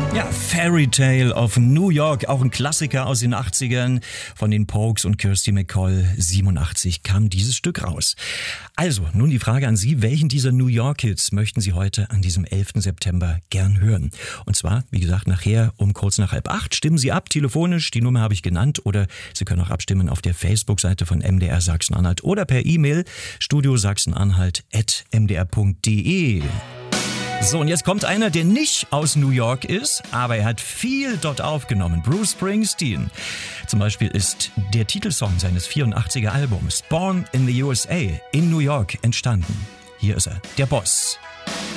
Ja, Fairy Tale of New York, auch ein Klassiker aus den 80ern von den Pogues und Kirsty MacColl. 87 kam dieses Stück raus. Also, nun die Frage an Sie, welchen dieser New York-Hits möchten Sie heute an diesem 11. September gern hören? Und zwar, wie gesagt, nachher um kurz nach 7:30. Stimmen Sie ab, telefonisch, die Nummer habe ich genannt, oder Sie können auch abstimmen auf der Facebook-Seite von MDR Sachsen-Anhalt oder per E-Mail studiosachsenanhalt@mdr.de. So, und jetzt kommt einer, der nicht aus New York ist, aber er hat viel dort aufgenommen. Bruce Springsteen. Zum Beispiel ist der Titelsong seines 84er Albums Born in the USA in New York entstanden. Hier ist er, der Boss.